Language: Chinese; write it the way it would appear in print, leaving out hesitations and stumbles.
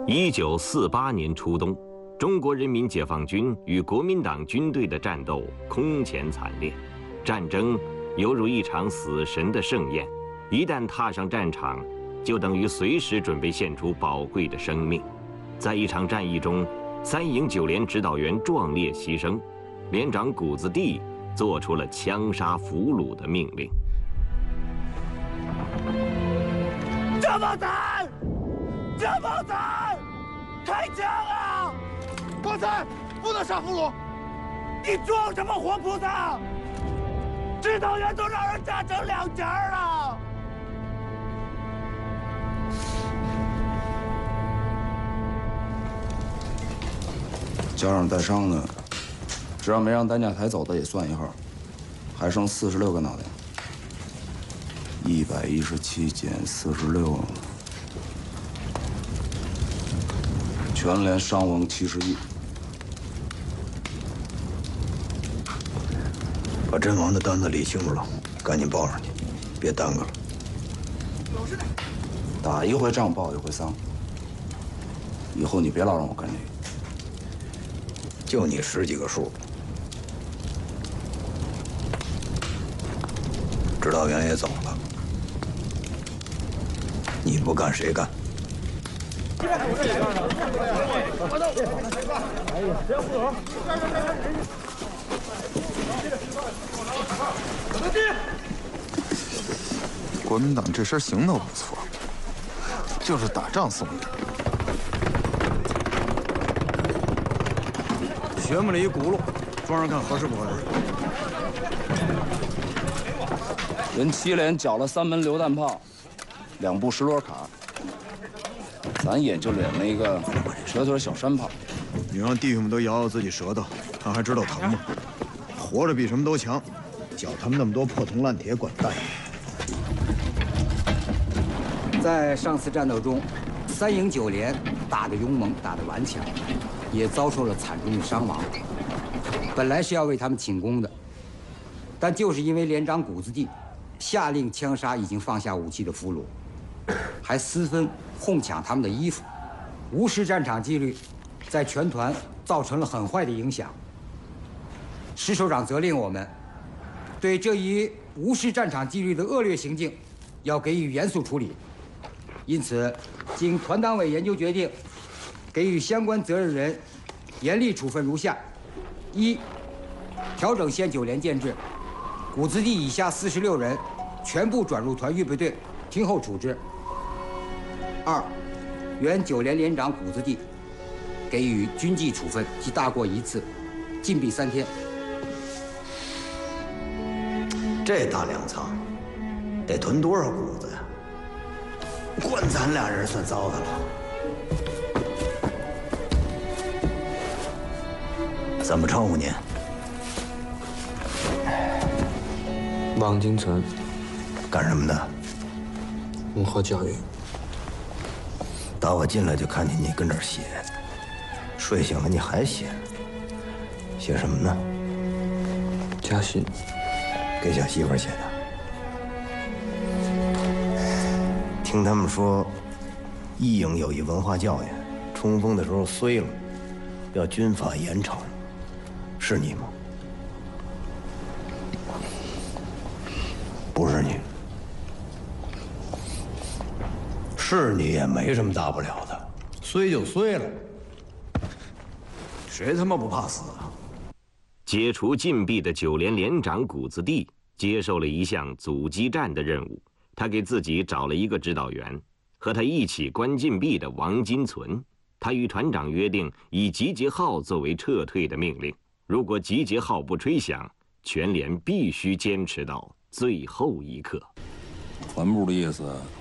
1948年初冬，中国人民解放军与国民党军队的战斗空前惨烈，战争犹如一场死神的盛宴，一旦踏上战场，就等于随时准备献出宝贵的生命。在一场战役中，3营9连指导员壮烈牺牲，连长谷子地做出了枪杀俘虏的命令。 这么惨，这么惨！开枪啊！ 刚才不能杀俘虏！ 你装什么活菩萨？指导员都让人炸成2截了！ 脚上带伤的，只要没让担架抬走的也算1号，还剩46个脑袋。117减46，全连伤亡71。 把阵亡的单子理清楚了，赶紧报上去，别耽搁了。 打一回仗报一回丧，以后你别老让我干这个。 就你10几个数，指导员也走了，你不干谁干？ 国民党这身行头不错，就是打仗松点。 学摸了一轱辘，装上看合适不合适。 人7连缴了3门榴弹炮，2部10摞卡，咱也就连了一个蛇腿小山炮。 你让弟兄们都咬咬自己舌头，看还知道疼吗？活着比什么都强，缴他们那么多破铜烂铁管蛋。 在上次战斗中，3营9连打得勇猛，打得顽强，也遭受了惨重的伤亡。本来是要为他们请功的，但就是因为连长谷子地下令枪杀已经放下武器的俘虏，还私分哄抢他们的衣服，无视战场纪律，在全团造成了很坏的影响。师首长责令我们对这一无视战场纪律的恶劣行径要给予严肃处理。因此，经团党委研究决定，给予相关责任人严厉处分如下：1、调整现9连建制，谷子地以下46人全部转入团预备队，听候处置。2、原9连连长谷子地给予军纪处分，即大过1次，禁闭3天。 这大粮仓得囤多少谷子呀？关咱俩人算糟的了。怎么称呼您？ 王金存， 干什么的？ 文化教育。 打我进来就看见你跟这儿写，睡醒了你还写，写什么呢？ 家信， 给小媳妇儿写的。听他们说，1营有一文化教员，冲锋的时候衰了，要军法严惩，是你吗？不是你，是你也没什么大不了的，衰就衰了，谁他妈不怕死啊？ 解除禁闭的9连连长谷子地接受了一项阻击战的任务。他给自己找了一个指导员，和他一起关禁闭的王金存。他与团长约定，以集结号作为撤退的命令。如果集结号不吹响，全连必须坚持到最后一刻。 团部的意思